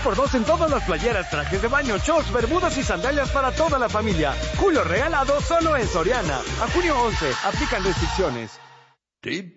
2x2 en todas las playeras, trajes de baño, shorts, bermudas y sandalias para toda la familia. Julio regalado solo en Soriana. A junio 11, aplican restricciones. Tip